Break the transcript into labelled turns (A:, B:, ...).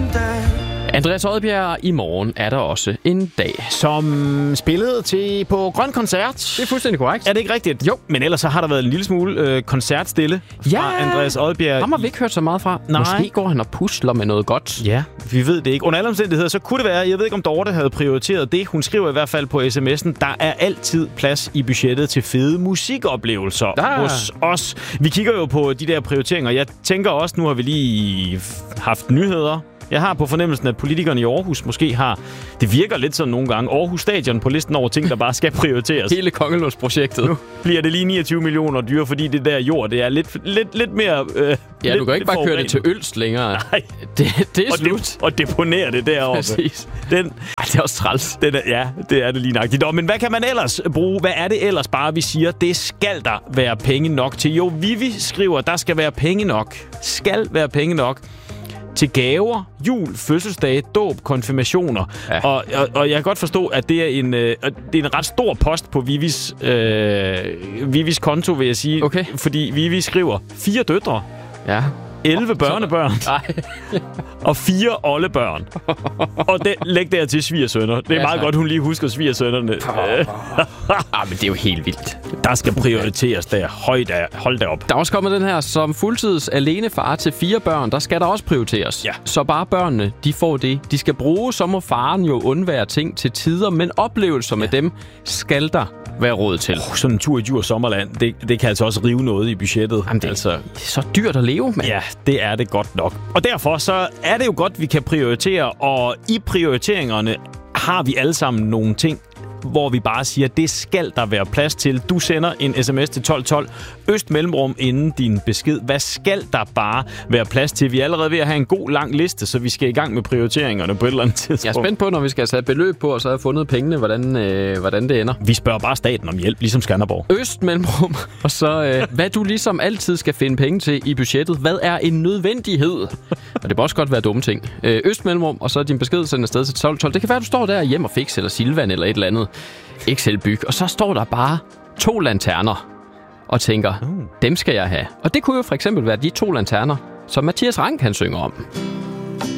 A: Andreas Odbjerg, i morgen er der også en dag.
B: Som spillede til på Grøn Koncert.
A: Det er fuldstændig korrekt.
B: Er det ikke rigtigt?
A: Jo.
B: Men ellers så har der været en lille smule koncertstille fra Andreas Odbjerg.
A: Ham har vi ikke hørt så meget fra.
B: Nej.
A: Måske går han og pusler med noget godt.
B: Ja, vi ved det ikke. Under alle omstændigheder, så kunne det være, jeg ved ikke om Dorte havde prioriteret det. Hun skriver i hvert fald på sms'en, der er altid plads i budgettet til fede musikoplevelser hos os. Vi kigger jo på de der prioriteringer. Jeg tænker også, nu har vi lige haft nyheder. Jeg har på fornemmelsen, at politikerne i Aarhus måske har... Det virker lidt sådan nogle gange. Aarhus Stadion på listen over ting, der bare skal prioriteres.
A: Hele Kongelundsprojektet.
B: Nu bliver det lige 29 millioner dyre, fordi det der jord, det er lidt mere...
A: Ja, du kan ikke bare køre det til Ølst længere.
B: Nej.
A: Det er slut.
B: Og deponere det deroppe.
A: Præcis.
B: Det
A: er også træls.
B: Ja, det er det lige nøjagtigt. Men hvad kan man ellers bruge? Hvad er det ellers bare, vi siger? Det skal der være penge nok til. Jo, Vivi skriver, der skal være penge nok. Skal være penge nok. Til gaver, jul, fødselsdage, dåb, konfirmationer. Ja. Og jeg kan godt forstå, at det er en ret stor post på Vivis konto, vil jeg sige.
A: Okay.
B: Fordi Vivi skriver 4 døtre.
A: Ja.
B: 11 børnebørn. Og 4 oldebørn. Og læg der til svigersønner. Det er meget godt, hun lige husker svigersønnerne.
A: Men det er jo helt vildt.
B: Der skal prioriteres der. Hold da op.
A: Der er også kommet den her, som fuldtids alene far til 4 børn, der skal der også prioriteres. Ja. Så bare børnene, de får det. De skal bruge, så må faren jo undvære ting til tider, men oplevelser med dem skal der være råd til.
B: Sådan en tur i Djurs Sommerland, det kan altså også rive noget i budgettet.
A: Jamen, det er så dyrt at leve, mand.
B: Ja, det er det godt nok. Og derfor så er det jo godt, vi kan prioritere, og i prioriteringerne har vi alle sammen nogle ting, hvor vi bare siger, det skal der være plads til. Du sender en sms til 1212, øst mellemrum inden din besked. Hvad skal der bare være plads til? Vi er allerede ved at have en god lang liste, så vi skal i gang med prioriteringerne på et eller andet tidspunkt.
A: Jeg er spændt på, når vi skal have beløb på, og så har jeg fundet pengene, hvordan det ender.
B: Vi spørger bare staten om hjælp, ligesom Skanderborg.
A: Øst mellemrum, og så hvad du ligesom altid skal finde penge til i budgettet. Hvad er en nødvendighed? Og det må også godt være dumme ting. Øst mellemrum, og så din besked sendt afsted til 1212. Det kan være, at du står der hjem og fix, eller Silvan, eller et eller andet. Excel-byg, og så står der bare 2 lanterner og tænker, dem skal jeg have. Og det kunne jo for eksempel være de 2 lanterner, som Mathias Rank han synger om.